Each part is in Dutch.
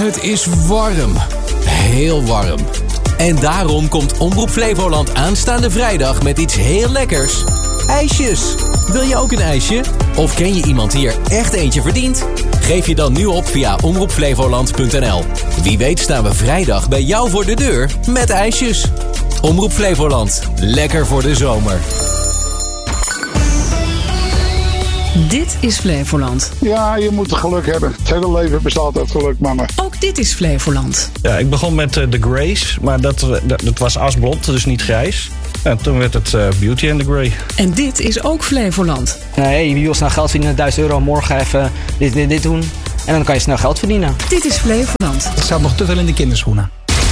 Het is warm. Heel warm. En daarom komt Omroep Flevoland aanstaande vrijdag met iets heel lekkers. IJsjes. Wil je ook een ijsje? Of ken je iemand die er echt eentje verdient? Geef je dan nu op via omroepflevoland.nl. Wie weet staan we vrijdag bij jou voor de deur met ijsjes. Omroep Flevoland. Lekker voor de zomer. Dit is Flevoland. Ja, je moet geluk hebben. Het hele leven bestaat uit geluk, mama. Ook dit is Flevoland. Ja, ik begon met The Grace, maar dat was asblond, dus niet grijs. En toen werd het Beauty and the Grey. En dit is ook Flevoland. Je wil snel geld verdienen, €1000, morgen even dit doen. En dan kan je snel geld verdienen. Dit is Flevoland. Er staat nog te veel in de kinderschoenen.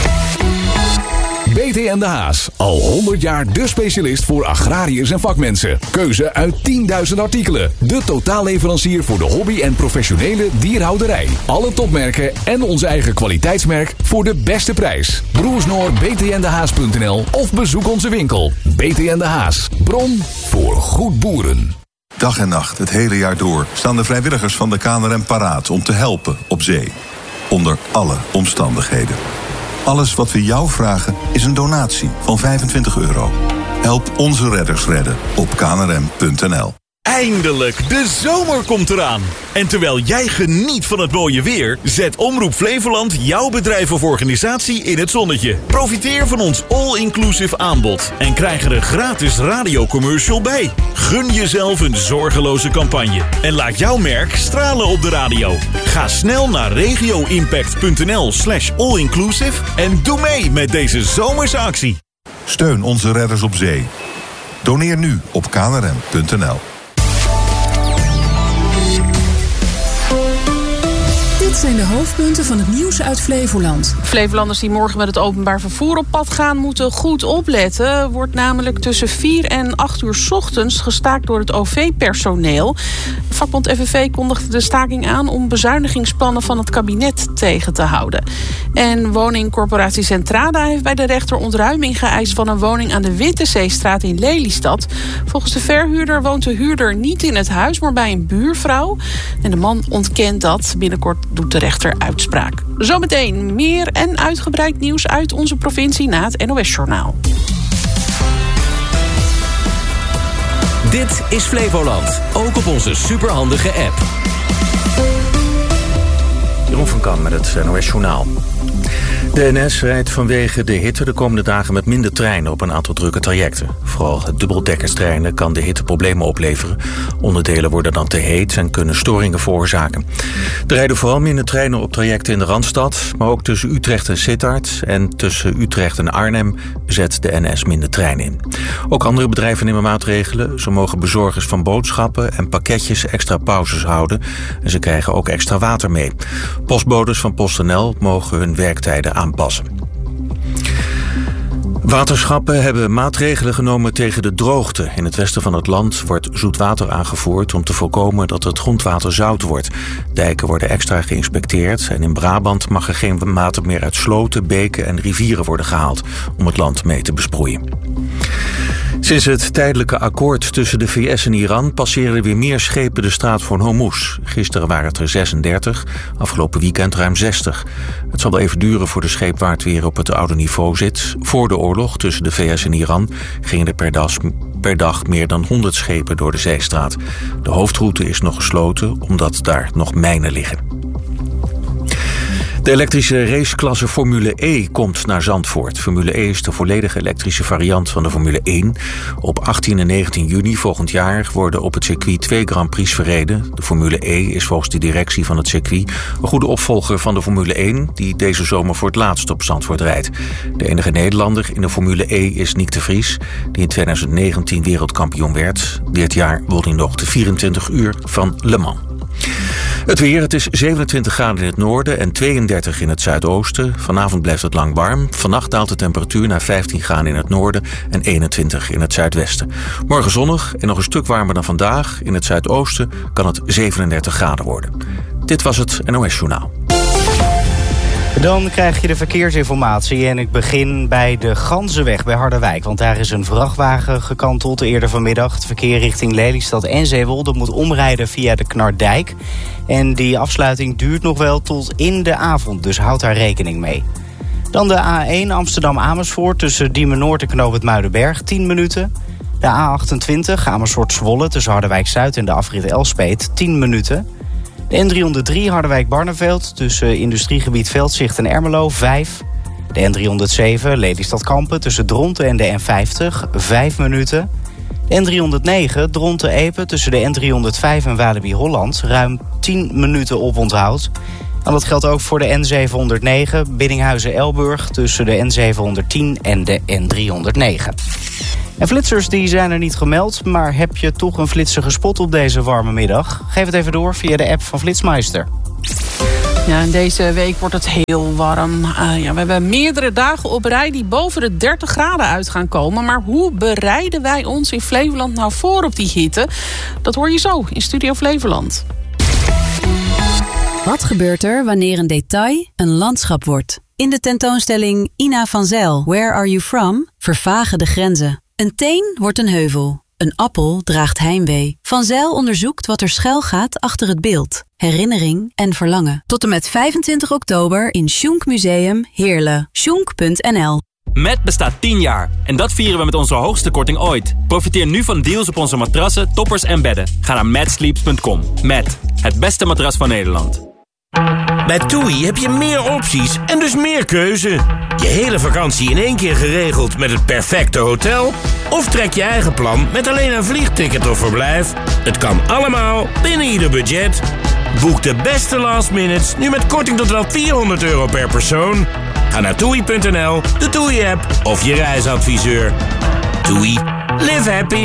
BT en de Haas. Al 100 jaar de specialist voor agrariërs en vakmensen. Keuze uit 10.000 artikelen. De totaalleverancier voor de hobby- en professionele dierhouderij. Alle topmerken en ons eigen kwaliteitsmerk voor de beste prijs. Broersnoor btndehaas.nl of bezoek onze winkel. BT en de Haas. Bron voor goed boeren. Dag en nacht, het hele jaar door, staan de vrijwilligers van de KNRM paraat om te helpen op zee. Onder alle omstandigheden. Alles wat we jou vragen is een donatie van €25. Help onze redders redden op knrm.nl. Eindelijk, de zomer komt eraan. En terwijl jij geniet van het mooie weer, zet Omroep Flevoland jouw bedrijf of organisatie in het zonnetje. Profiteer van ons all-inclusive aanbod en krijg er een gratis radiocommercial bij. Gun jezelf een zorgeloze campagne en laat jouw merk stralen op de radio. Ga snel naar regioimpact.nl/allinclusive en doe mee met deze zomerse actie. Steun onze redders op zee. Doneer nu op knrm.nl. Dit zijn de hoofdpunten van het nieuws uit Flevoland. Flevolanders die morgen met het openbaar vervoer op pad gaan moeten goed opletten. Wordt namelijk tussen 4 en 8 uur 's ochtends gestaakt door het OV-personeel. Vakbond FNV kondigde de staking aan om bezuinigingsplannen van het kabinet tegen te houden. En woningcorporatie Centrada heeft bij de rechter ontruiming geëist van een woning aan de Wittezeestraat in Lelystad. Volgens de verhuurder woont de huurder niet in het huis, maar bij een buurvrouw. En de man ontkent dat. Binnenkort doet de rechter uitspraak. Zometeen meer en uitgebreid nieuws uit onze provincie na het NOS-journaal. Dit is Flevoland. Ook op onze superhandige app. Jeroen van Kan met het NOS-journaal. De NS rijdt vanwege de hitte de komende dagen met minder treinen op een aantal drukke trajecten. Vooral dubbeldekkerstreinen kan de hitte problemen opleveren. Onderdelen worden dan te heet en kunnen storingen veroorzaken. Er rijden vooral minder treinen op trajecten in de Randstad, maar ook tussen Utrecht en Sittard en tussen Utrecht en Arnhem zet de NS minder treinen in. Ook andere bedrijven nemen maatregelen. Zo mogen bezorgers van boodschappen en pakketjes extra pauzes houden en ze krijgen ook extra water mee. Postbodes van PostNL mogen hun werktijden aanpassen. Waterschappen hebben maatregelen genomen tegen de droogte. In het westen van het land wordt zoetwater aangevoerd om te voorkomen dat het grondwater zout wordt. Dijken worden extra geïnspecteerd en in Brabant mag er geen water meer uit sloten, beken en rivieren worden gehaald om het land mee te besproeien. Sinds het tijdelijke akkoord tussen de VS en Iran passeren weer meer schepen de straat van Hormuz. Gisteren waren het er 36, afgelopen weekend ruim 60. Het zal wel even duren voor de scheepvaart weer op het oude niveau zit. Voor de oorlog tussen de VS en Iran gingen er per dag meer dan 100 schepen door de zeestraat. De hoofdroute is nog gesloten omdat daar nog mijnen liggen. De elektrische raceklasse Formule E komt naar Zandvoort. Formule E is de volledige elektrische variant van de Formule 1. Op 18 en 19 juni volgend jaar worden op het circuit 2 Grand Prix verreden. De Formule E is volgens de directie van het circuit een goede opvolger van de Formule 1... die deze zomer voor het laatst op Zandvoort rijdt. De enige Nederlander in de Formule E is Nick de Vries, die in 2019 wereldkampioen werd. Dit jaar won hij nog de 24 uur van Le Mans. Het weer, het is 27 graden in het noorden en 32 in het zuidoosten. Vanavond blijft het lang warm. Vannacht daalt de temperatuur naar 15 graden in het noorden en 21 in het zuidwesten. Morgen zonnig en nog een stuk warmer dan vandaag. In het zuidoosten kan het 37 graden worden. Dit was het NOS Journaal. Dan krijg je de verkeersinformatie en ik begin bij de Ganzenweg bij Harderwijk. Want daar is een vrachtwagen gekanteld eerder vanmiddag. Het verkeer richting Lelystad en Zeewolde moet omrijden via de Knardijk. En die afsluiting duurt nog wel tot in de avond, dus houd daar rekening mee. Dan de A1 Amsterdam-Amersfoort tussen Diemen Noord en Knoop het Muidenberg, 10 minuten. De A28 Amersfoort-Zwolle tussen Harderwijk-Zuid en de afrit Elspet, 10 minuten. De N303 Harderwijk-Barneveld tussen industriegebied Veldzicht en Ermelo, 5. De N307 Lelystad-Kampen tussen Dronten en de N50, 5 minuten. De N309 Dronten-Epe tussen de N305 en Walibi-Holland, ruim 10 minuten oponthoud. En dat geldt ook voor de N709 Biddinghuizen-Elburg tussen de N710 en de N309. En flitsers die zijn er niet gemeld, maar heb je toch een flitser gespot op deze warme middag? Geef het even door via de app van Flitsmeister. Ja, en deze week wordt het heel warm. We hebben meerdere dagen op rij die boven de 30 graden uit gaan komen. Maar hoe bereiden wij ons in Flevoland nou voor op die hitte? Dat hoor je zo in Studio Flevoland. Wat gebeurt er wanneer een detail een landschap wordt? In de tentoonstelling Ina van Zijl, Where Are You From? Vervagen de grenzen. Een teen wordt een heuvel. Een appel draagt heimwee. Van Zijl onderzoekt wat er schuil gaat achter het beeld. Herinnering en verlangen. Tot en met 25 oktober in Schunk Museum Heerlen. Schunk.nl. Met bestaat 10 jaar en dat vieren we met onze hoogste korting ooit. Profiteer nu van deals op onze matrassen, toppers en bedden. Ga naar matsleeps.com. Met het beste matras van Nederland. Bij TUI heb je meer opties en dus meer keuze. Je hele vakantie in één keer geregeld met het perfecte hotel? Of trek je eigen plan met alleen een vliegticket of verblijf? Het kan allemaal binnen ieder budget. Boek de beste last minutes nu met korting tot wel €400 per persoon. Ga naar TUI.nl, de TUI-app of je reisadviseur. TUI. Live happy.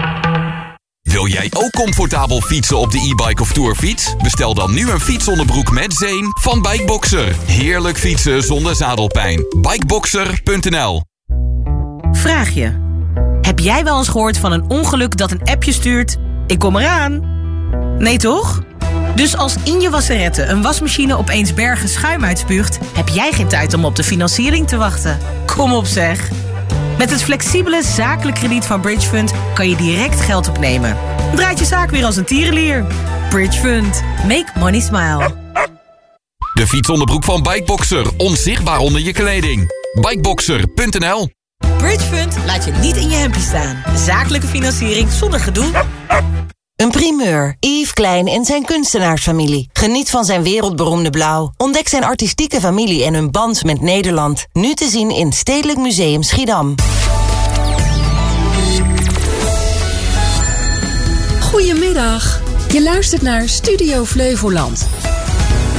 Wil jij ook comfortabel fietsen op de e-bike of tourfiets? Bestel dan nu een fietsonderbroek met zeem van Bikeboxer. Heerlijk fietsen zonder zadelpijn. Bikeboxer.nl. Vraag je. Heb jij wel eens gehoord van een ongeluk dat een appje stuurt? Ik kom eraan. Nee toch? Dus als in je wasserette een wasmachine opeens bergen schuim uitspuugt, heb jij geen tijd om op de financiering te wachten. Kom op zeg. Met het flexibele zakelijk krediet van Bridgefund kan je direct geld opnemen. Draait je zaak weer als een tierenlier. Bridgefund. Make money smile. De fietsonderbroek van Bikeboxer. Onzichtbaar onder je kleding. Bikeboxer.nl. Bridgefund laat je niet in je hempje staan. Zakelijke financiering zonder gedoe. Een primeur. Yves Klein en zijn kunstenaarsfamilie. Geniet van zijn wereldberoemde blauw. Ontdek zijn artistieke familie en hun band met Nederland. Nu te zien in Stedelijk Museum Schiedam. Goedemiddag. Je luistert naar Studio Flevoland.